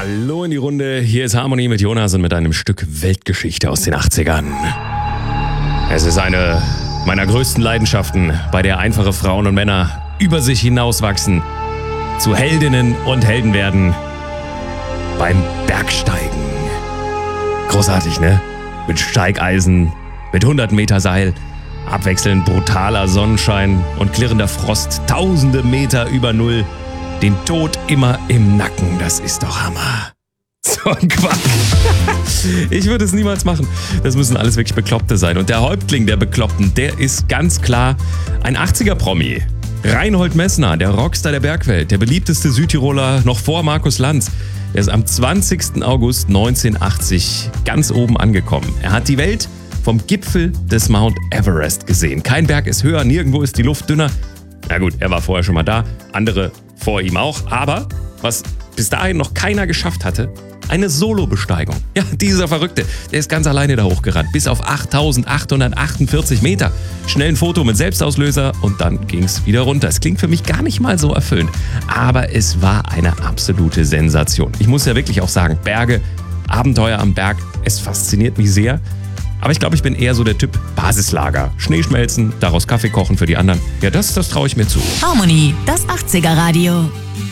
Hallo in die Runde, hier ist Harmony mit Jonas und mit einem Stück Weltgeschichte aus den 80ern. Es ist eine meiner größten Leidenschaften, bei der einfache Frauen und Männer über sich hinauswachsen, zu Heldinnen und Helden werden, beim Bergsteigen. Großartig, ne? Mit Steigeisen, mit 100 Meter Seil, abwechselnd brutaler Sonnenschein und klirrender Frost, tausende Meter über Null, den Tod immer im Nacken, das ist doch Hammer. So ein Quatsch. Ich würde es niemals machen. Das müssen alles wirklich Bekloppte sein. Und der Häuptling der Bekloppten, der ist ganz klar ein 80er-Promi. Reinhold Messner, der Rockstar der Bergwelt, der beliebteste Südtiroler noch vor Markus Lanz. Der ist am 20. August 1980 ganz oben angekommen. Er hat die Welt vom Gipfel des Mount Everest gesehen. Kein Berg ist höher, nirgendwo ist die Luft dünner. Na gut, er war vorher schon mal da, andere vor ihm auch. Aber was bis dahin noch keiner geschafft hatte, eine Solobesteigung. Ja, dieser Verrückte, der ist ganz alleine da hochgerannt, bis auf 8.848 Meter. Schnell ein Foto mit Selbstauslöser und dann ging's wieder runter. Es klingt für mich gar nicht mal so erfüllend, aber es war eine absolute Sensation. Ich muss ja wirklich auch sagen, Berge, Abenteuer am Berg, es fasziniert mich sehr. Aber ich glaube, ich bin eher so der Typ Basislager. Schnee schmelzen, daraus Kaffee kochen für die anderen. Ja, das traue ich mir zu. Harmony, das 80er Radio.